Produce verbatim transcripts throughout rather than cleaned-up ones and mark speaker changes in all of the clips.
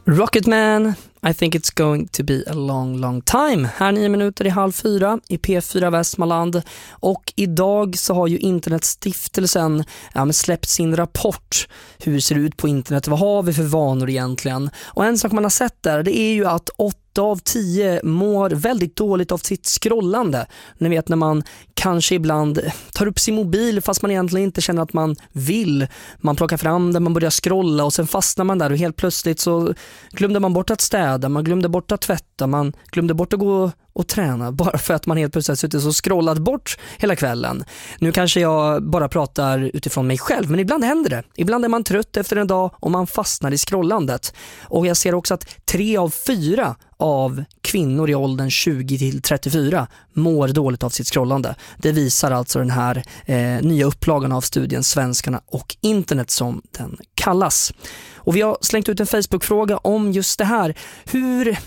Speaker 1: Rocketman, I think it's going to be a long, long time. Här nio minuter i halv fyra i P fyra Västmanland. Och idag så har ju Internetstiftelsen ja, men släppt sin rapport. Hur ser det ut på internet? Vad har vi för vanor egentligen? Och en sak man har sett där, det är ju att åtta av tio mår väldigt dåligt av sitt scrollande. Ni vet när man kanske ibland tar upp sin mobil fast man egentligen inte känner att man vill. Man plockar fram den, man börjar scrolla och sen fastnar man där och helt plötsligt så glömde man bort att städa, man glömde bort att tvätta, man glömde bort att gå och träna bara för att man helt plötsligt suttit så scrollat bort hela kvällen. Nu kanske jag bara pratar utifrån mig själv, men ibland händer det. Ibland är man trött efter en dag och man fastnar i scrollandet. Och jag ser också att tre av fyra av kvinnor i åldern tjugo till trettiofyra mår dåligt av sitt scrollande. Det visar alltså den här eh, nya upplagan av studien Svenskarna och internet som den kallas. Och vi har slängt ut en Facebook-fråga om just det här. Hur...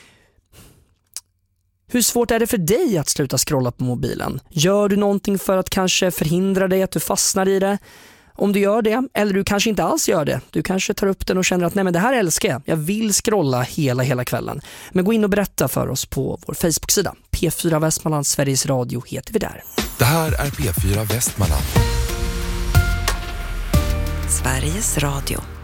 Speaker 1: Hur svårt är det för dig att sluta scrolla på mobilen? Gör du någonting för att kanske förhindra dig att du fastnar i det? Om du gör det, eller du kanske inte alls gör det. Du kanske tar upp den och känner att nej men det här älskar jag. Jag vill scrolla hela, hela kvällen. Men gå in och berätta för oss på vår Facebook-sida. P fyra Västmanland, Sveriges Radio heter vi där.
Speaker 2: Det här är P fyra Västmanland.
Speaker 3: Sveriges Radio.